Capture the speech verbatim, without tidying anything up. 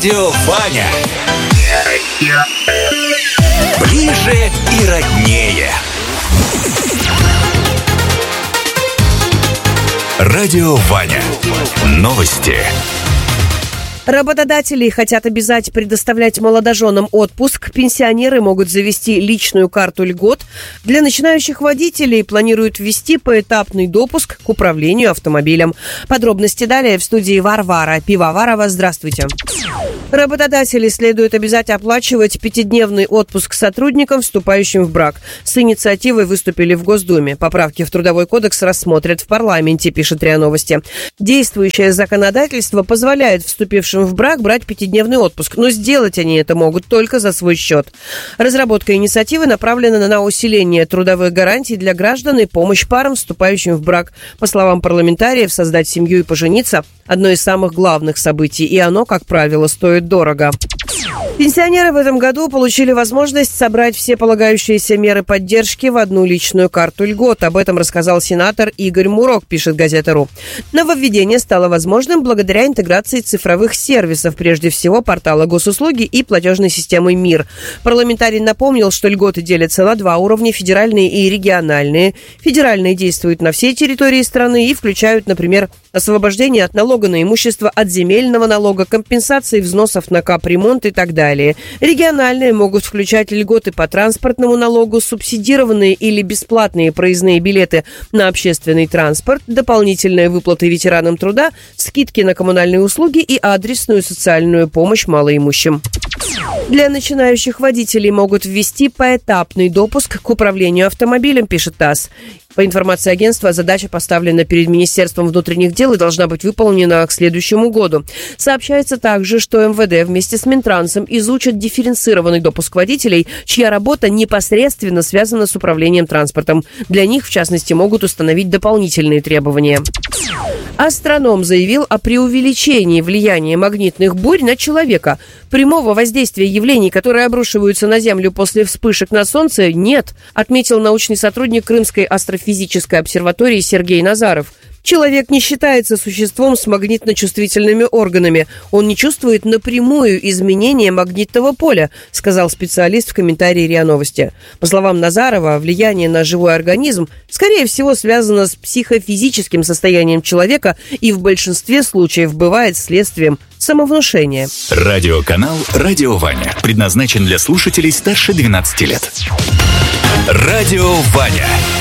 Радио Ваня. Ближе и роднее. Радио Ваня. Новости. Работодатели хотят обязать предоставлять молодоженам отпуск. Пенсионеры могут завести личную карту льгот. Для начинающих водителей планируют ввести поэтапный допуск к управлению автомобилем. Подробности далее в студии Варвара Пивоварова. Здравствуйте. Работодатели следует обязать оплачивать пятидневный отпуск сотрудникам, вступающим в брак. С инициативой выступили в Госдуме. Поправки в Трудовой кодекс рассмотрят в парламенте, пишет РИА Новости. Действующее законодательство позволяет вступившим в брак брать пятидневный отпуск, но сделать они это могут только за свой счет. Разработка инициативы направлена на усиление трудовых гарантий для граждан и помощь парам, вступающим в брак. По словам парламентариев, создать семью и пожениться – одно из самых главных событий, и оно, как правило, стоит дорого. Пенсионеры в этом году получили возможность собрать все полагающиеся меры поддержки в одну личную карту льгот. Об этом рассказал сенатор Игорь Мурок, пишет Газета.ру. Нововведение стало возможным благодаря интеграции цифровых сервисов, прежде всего портала госуслуги и платежной системы МИР. Парламентарий напомнил, что льготы делятся на два уровня – федеральные и региональные. Федеральные действуют на всей территории страны и включают, например, освобождение от налога на имущество, от земельного налога, компенсации взносов на капремонт и так далее. Региональные могут включать льготы по транспортному налогу, субсидированные или бесплатные проездные билеты на общественный транспорт, дополнительные выплаты ветеранам труда, скидки на коммунальные услуги и адресную социальную помощь малоимущим. Для начинающих водителей могут ввести поэтапный допуск к управлению автомобилем, пишет ТАСС. По информации агентства, задача поставлена перед Министерством внутренних дел и должна быть выполнена к следующему году. Сообщается также, что МВД вместе с Минтрансом изучат дифференцированный допуск водителей, чья работа непосредственно связана с управлением транспортом. Для них, в частности, могут установить дополнительные требования. Астроном заявил о преувеличении влияния магнитных бурь на человека. Прямого воздействия явлений, которые обрушиваются на Землю после вспышек на Солнце, нет, отметил научный сотрудник Крымской астрофизической обсерватории Сергей Назаров. Человек не считается существом с магнитно-чувствительными органами. Он не чувствует напрямую изменения магнитного поля, сказал специалист в комментарии РИА Новости. По словам Назарова, влияние на живой организм, скорее всего, связано с психофизическим состоянием человека и в большинстве случаев бывает следствием самовнушения. Радиоканал «Радио Ваня» предназначен для слушателей старше двенадцати лет. Радио Ваня.